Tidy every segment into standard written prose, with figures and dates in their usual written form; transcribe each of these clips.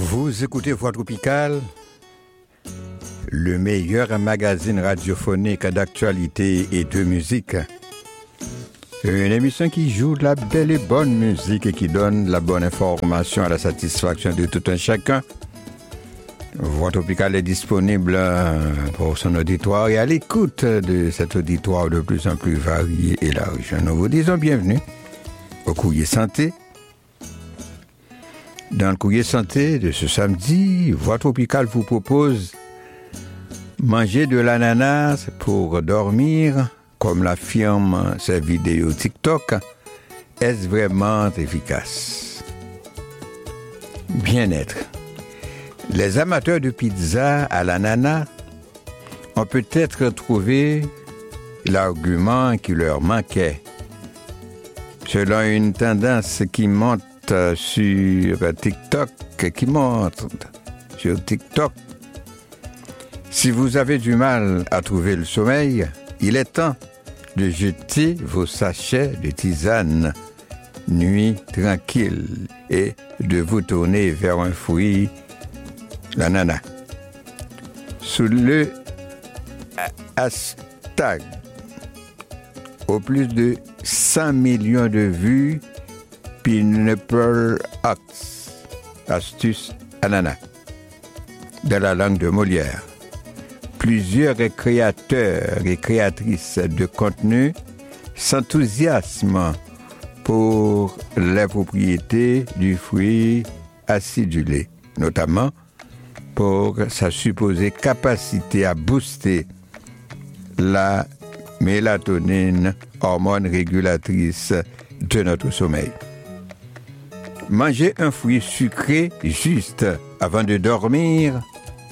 Vous écoutez Voix Tropicale, le meilleur magazine radiophonique d'actualité et de musique. Une émission qui joue de la belle et bonne musique et qui donne la bonne information à la satisfaction de tout un chacun. Voix Tropicale est disponible pour son auditoire et à l'écoute de cet auditoire de plus en plus varié et large. Nous vous disons bienvenue au Courrier Santé. Dans le Courrier Santé de ce samedi, Voix Tropicale vous propose manger de l'ananas pour dormir, comme l'affirme sa vidéo TikTok. Est-ce vraiment efficace? Bien-être. Les amateurs de pizza à l'ananas ont peut-être trouvé l'argument qui leur manquait. Selon une tendance qui monte sur TikTok, si vous avez du mal à trouver le sommeil, il est temps de jeter vos sachets de tisane nuit tranquille et de vous tourner vers un fruit, l'ananas. Sous le hashtag au plus de 100 millions de vues, Pineapple Ox, astuce ananas, de la langue de Molière. Plusieurs créateurs et créatrices de contenu s'enthousiasment pour les propriétés du fruit acidulé, notamment pour sa supposée capacité à booster la mélatonine, hormone régulatrice de notre sommeil. Manger un fruit sucré juste avant de dormir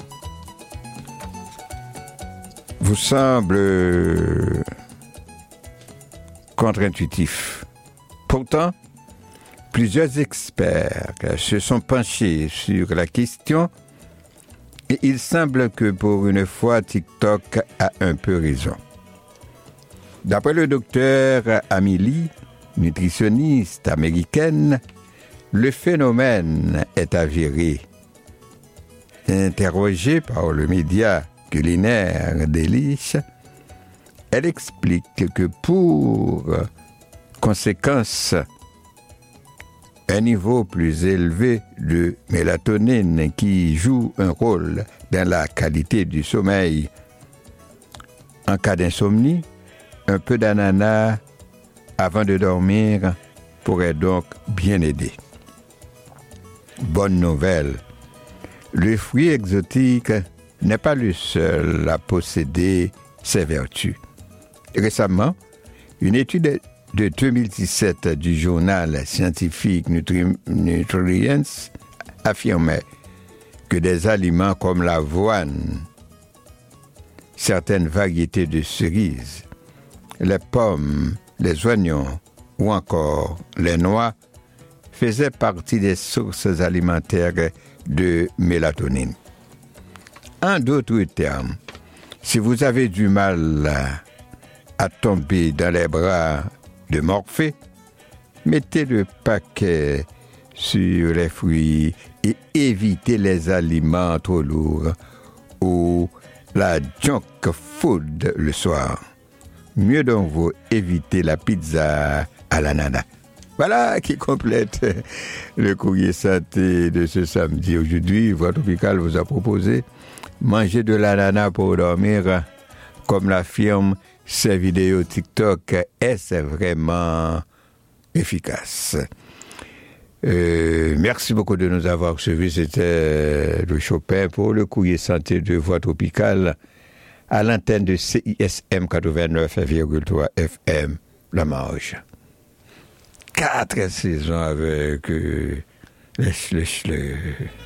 vous semble contre-intuitif. Pourtant, plusieurs experts se sont penchés sur la question et il semble que pour une fois, TikTok a un peu raison. D'après le docteur Amélie, nutritionniste américaine, le phénomène est avéré. Interrogée par le média culinaire Delish, elle explique que pour conséquence, un niveau plus élevé de mélatonine qui joue un rôle dans la qualité du sommeil. En cas d'insomnie, un peu d'ananas avant de dormir pourrait donc bien aider. Bonne nouvelle, le fruit exotique n'est pas le seul à posséder ses vertus. Récemment, une étude de 2017 du journal scientifique Nutrients affirmait que des aliments comme l'avoine, certaines variétés de cerises, les pommes, les oignons ou encore les noix faisaient partie des sources alimentaires de mélatonine. En d'autres termes, si vous avez du mal à tomber dans les bras de Morphée, mettez le paquet sur les fruits et évitez les aliments trop lourds ou la junk food le soir. Mieux donc vaut éviter la pizza à l'ananas. Voilà qui complète le courrier santé de ce samedi. Aujourd'hui, Voix Tropicale vous a proposé manger de l'ananas pour dormir, comme l'affirme ces vidéos TikTok. Est-ce vraiment efficace? Merci beaucoup de nous avoir suivis. C'était le Chopin pour le courrier santé de Voix Tropicale à l'antenne de CISM 89,3 FM, La Marge. 4 saisons avec